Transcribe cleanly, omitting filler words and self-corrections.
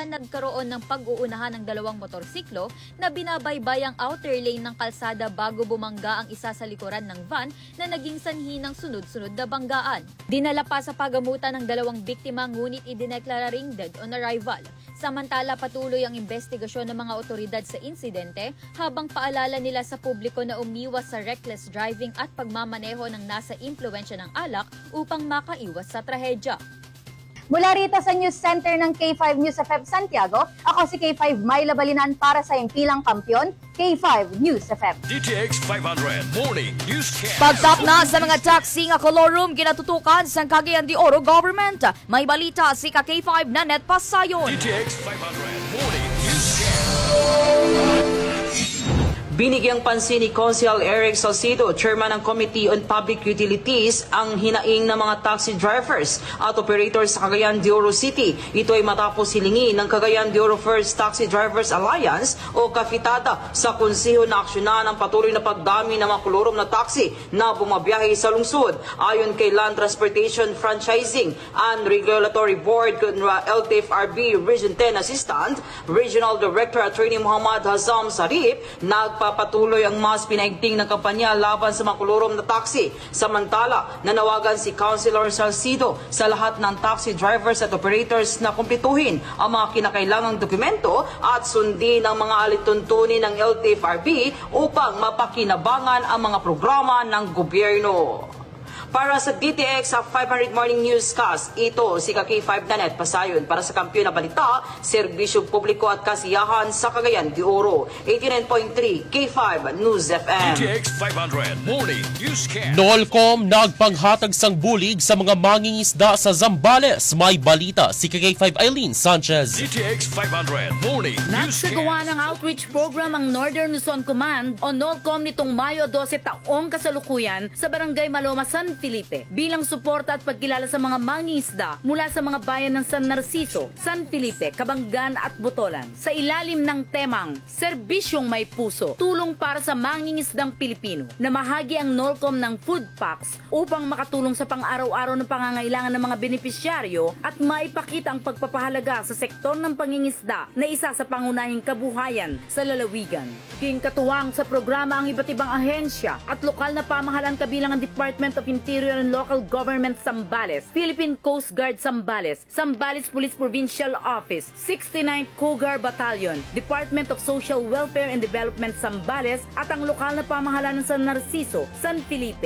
na nagkaroon ng pag-uunahan ng dalawang motorsiklo na binabaybay ang outer lane ng kalsada bago bumangga ang isa sa likuran ng van na naging sanhi ng sunod-sunod na banggaan. Dinala pa sa pagamutan ng dalawang biktima ngunit idineklara ring dead on arrival. Samantala patuloy ang investigasyon ng mga otoridad sa insidente habang paalala nila sa publiko na umiwas sa reckless driving at pagmamaneho ng nasa impluwensya ng alak upang makaiwas sa trahedya. Mula rito sa News Center ng K5 News FM Santiago, ako si K5 Myla Balinan para sa impilang kampiyon, K5 News FM. DTX 500 Morning Newscast. Pagtap na sa mga taxi nga color room ginatutukan sa Cagayan de Oro Government. May balita si K5 na net pasayon. DTX 500 Morning Newscast. Binigyang pansin ni Council Eric Salcido, Chairman ng Committee on Public Utilities, ang hinaing ng mga taxi drivers at operators sa Cagayan de Oro City. Ito ay matapos hilingin ng Cagayan de Oro First Taxi Drivers Alliance o Kafitada sa konseho na aksyonan ang patuloy na pagdami ng mga kolorom na taxi na bumabiyahe sa lungsod. Ayon kay Land Transportation Franchising and Regulatory Board, LTFRB Region 10 Assistant Regional Director Attorney Muhammad Hazam Sarip, papatuloy ang mas pinaigting ng kampanya laban sa mga kolorom na taxi. Samantala, nanawagan si Councilor Salcido sa lahat ng taxi drivers at operators na kumpletuhin ang mga kinakailangang dokumento at sundin ang mga alituntunin ng LTFRB upang mapakinabangan ang mga programa ng gobyerno. Para sa DTX 500 Morning Newscast, ito si K5 Nanet Pasayon para sa kampiyon na balita, serbisyo publiko at kasiyahan sa Cagayan de Oro. 89.3 K5 News FM. DTX 500 Morning Newscast. NOLCOM nagpanghatag sang bulig sa mga mangingisda sa Zambales. May balita si K5 Eileen Sanchez. DTX 500 Morning Nagsagawa Newscast. ng outreach program ang Northern Luzon Command o NOLCOM nitong Mayo 12 taong kasalukuyan sa Barangay Maloma, San Felipe bilang suporta at pagkilala sa mga mangingisda mula sa mga bayan ng San Narciso, San Felipe, Kabanggan at Botolan. Sa ilalim ng temang Serbisyong May Puso, tulong para sa mangingisdang Pilipino, namahagi ang NOLCOM ng food packs upang makatulong sa pang-araw-araw na pangangailangan ng mga benepisyaryo at maipakita ang pagpapahalaga sa sektor ng pangingisda na isa sa pangunahing kabuhayan sa lalawigan. Katuwang sa programa ang iba't ibang ahensya at lokal na pamahalaan kabilang ang Department of Interior and Local Government Zambales, Philippine Coast Guard Zambales, Zambales Police Provincial Office, 69th Cougar Battalion, Department of Social Welfare and Development Zambales at ang lokal na pamahalaan ng San Narciso, San Felipe.